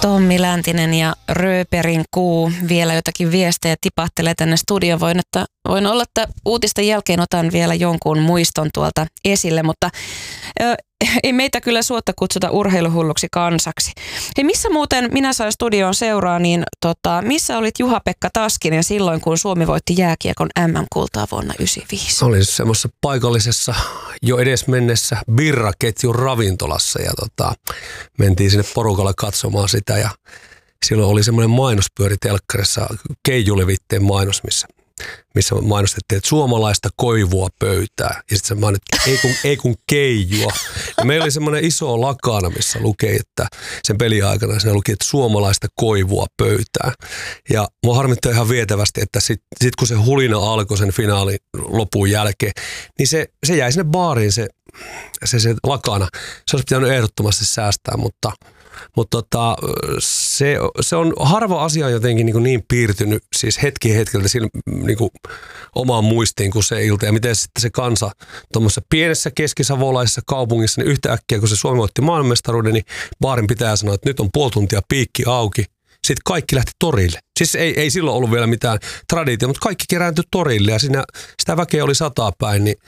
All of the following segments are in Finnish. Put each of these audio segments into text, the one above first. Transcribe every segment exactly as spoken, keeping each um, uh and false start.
Tommi Läntinen ja Rööperin kuu. Vielä jotakin viestejä tipahtelee tänne studioon. Voin, että, voin olla, että uutisten jälkeen otan vielä jonkun muiston tuolta esille, mutta ö, ei meitä kyllä suotta kutsuta urheiluhulluksi kansaksi. Hei, missä muuten minä sain studioon seuraa, niin tota, missä olit Juha-Pekka Taskinen silloin, kun Suomi voitti jääkiekon äm äm-kultaa vuonna yhdeksänkymmentäviisi? Olin semmoisessa paikallisessa jo edes mennessä birraketjun ravintolassa ja tota, mentiin sinne porukalla katsomaan sitä ja silloin oli semmoinen mainospyöri telkkarissa, Keijulevitteen mainos, missä missä mainostettiin, että suomalaista koivua pöytää. Ja sitten se mainittiin, ei kun, ei kun keijua. Ja meillä oli semmoinen iso lakana, missä luki, että sen peliaikana siinä luki, että suomalaista koivua pöytää. Ja mua harmittaa ihan vietävästi, että sitten sit kun se hulina alkoi sen finaalin lopun jälkeen, niin se, se jäi sinne baariin se, se, se lakana. Se olisi pitänyt ehdottomasti säästää, mutta Mutta tota, se, se on harva asia jotenkin niin, niin piirtynyt siis hetki hetkeltä sillä, niin kuin omaan muistiin kuin se ilta. Ja miten sitten se kansa tuommoisessa pienessä keskisavolaisessa kaupungissa, niin yhtäkkiä kun se Suomi voitti maailmanmestaruuden, niin baarin pitää sanoa, että nyt on puoli tuntia piikki auki. Sitten kaikki lähti torille. Siis ei, ei silloin ollut vielä mitään traditioa, mutta kaikki kerääntyi torille ja siinä sitä väkeä oli sataa päin, niin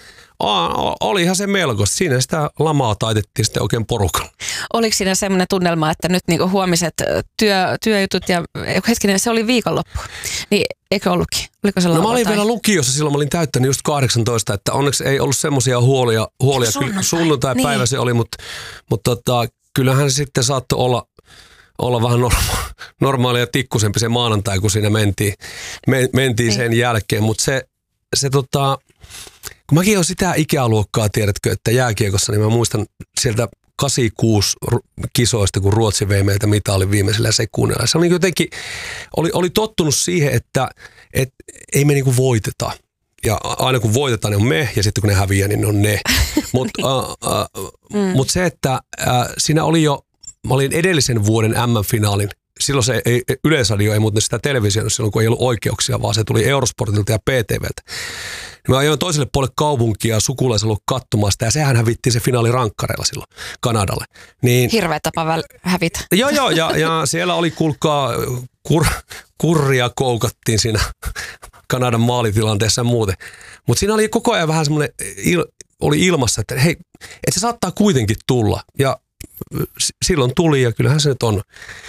olihan se melkoista. Siinä sitä lamaa taitettiin sitten oikein porukalla. Oliko siinä semmoinen tunnelma, että nyt niinku huomiset työ, työjutut ja hetkinen, se oli viikonloppu, niin eikö ollutkin? Oliko se no mä olin vielä lukiossa silloin, mä olin täyttänyt just kahdeksantoista, että onneksi ei ollut semmoisia huolia. huolia. Sunnuntai, sunnuntai-päivä niin. Se oli, mutta, mutta tota, kyllähän se sitten saattoi olla olla vähän norma- normaalia ja tikkusempi se maanantai, kun siinä mentiin, me, mentiin sen jälkeen. Mutta se, se tota, kun mäkin olen sitä ikäluokkaa, tiedätkö, että jääkiekossa, niin mä muistan sieltä kahdeksankymmentäkuusi kisoista, kun Ruotsi vei meiltä mitalin viimeisellä sekunnilla. Se oli jotenkin, oli, oli tottunut siihen, että et, ei me niinku voiteta. Ja aina kun voitetaan, niin on me, ja sitten kun ne häviää, niin ne on ne. Mutta uh, uh, mm. mut se, että uh, siinä oli jo, mä olin edellisen vuoden äm äm-finaalin. Silloin se ei, Yleisradio ei muuten sitä televisioida silloin, kun ei ollut oikeuksia, vaan se tuli Eurosportilta ja P T V:ltä. Mä ajoin toiselle puolelle kaupunkia sukulaisella ollut katsomaan sitä, ja sehän hävittiin se finaali rankkareilla silloin Kanadalle. Niin, hirveä tapa väl- hävitä. Joo, joo, ja, ja siellä oli kuulkaa, kur, kurria koukattiin siinä Kanadan maalitilanteessa ja muuten. Mutta siinä oli koko ajan vähän semmoinen, il, oli ilmassa, että hei, että se saattaa kuitenkin tulla. Ja silloin tuli, ja kyllähän se nyt on,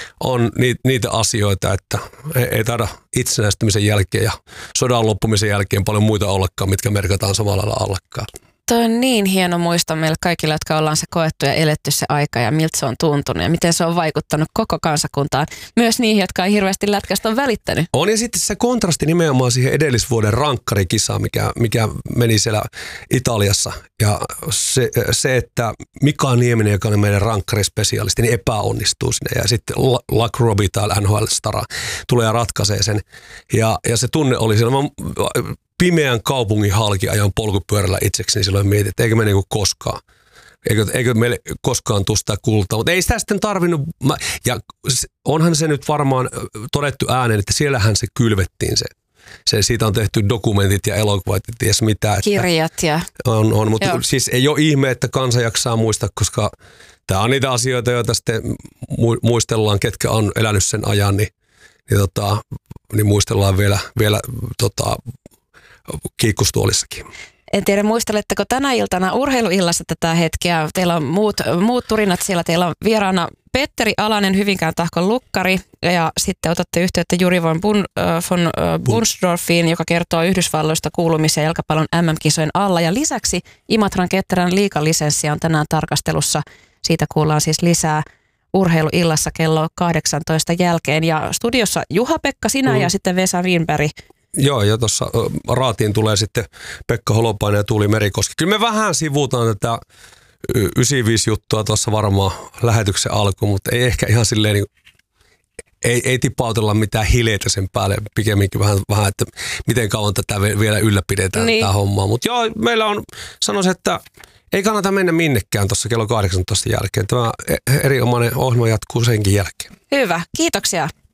on niitä asioita, että ei taida itsenäistymisen jälkeen ja sodan loppumisen jälkeen paljon muita ollakaan, mitkä merkataan samalla lailla allekkaan. Tuo on niin hieno muisto meille kaikille, jotka ollaan se koettu ja eletty se aika ja miltä se on tuntunut ja miten se on vaikuttanut koko kansakuntaan. Myös niihin, jotka ei hirveästi lätkästä on välittänyt. On, ja sitten se kontrasti nimenomaan siihen edellisvuoden rankkarikisaan, mikä, mikä meni siellä Italiassa. Ja se, se, että Mika Nieminen, joka on meidän rankkarispesialisti, niin epäonnistuu sinne. Ja sitten Luck Robbie täällä N H L-stara tulee ja ratkaisee sen. Ja, ja se tunne oli siellä. Mä, pimeän kaupungin halki ajan polkupyörällä itsekseni silloin mietin, että eikö me niinku koskaan, eikö, eikö meille koskaan tule sitä kultaa. Mutta ei sitä sitten tarvinnut, mä, ja onhan se nyt varmaan todettu ääneen, että siellähän se kylvettiin se. se siitä on tehty dokumentit ja elokuvat, ja ties mitä. Kirjat ja... On, on mutta joo. Siis ei ole ihme, että kansa jaksaa muistaa, koska tämä on niitä asioita, joita sitten muistellaan, ketkä on elänyt sen ajan, niin, niin, tota, niin muistellaan vielä, vielä tota, kiikkustuolissakin. En tiedä, muisteletteko tänä iltana urheiluillassa tätä hetkeä? Teillä on muut, muut turinat siellä. Teillä on vieraana Petteri Alanen, Hyvinkään Tahkon lukkari, ja sitten otatte yhteyttä Juri von, Bun, äh, von äh, Bunsdorfiin, joka kertoo Yhdysvalloista kuulumisia jalkapallon äm äm-kisojen alla. Ja lisäksi Imatran Ketterän liigalisenssi on tänään tarkastelussa. Siitä kuullaan siis lisää urheiluillassa kello kahdeksantoista jälkeen. Ja studiossa Juha-Pekka, sinä mm. ja sitten Vesa Wienberg. Joo, ja tuossa raatiin tulee sitten Pekka Holopainen ja Tuuli Merikoski. Kyllä me vähän sivutaan tätä yhdeksänkymmentäviisi juttua tuossa varmaan lähetyksen alkuun, mutta ei ehkä ihan silleen, niin, ei, ei tipautella mitään hileitä sen päälle, pikemminkin vähän, vähän että miten kauan tätä vielä ylläpidetään niin. Tätä hommaa. Mutta joo, meillä on, sanoisin, että ei kannata mennä minnekään tuossa kello kahdeksantoista jälkeen. Tämä erinomainen ohjelma jatkuu senkin jälkeen. Hyvä, kiitoksia.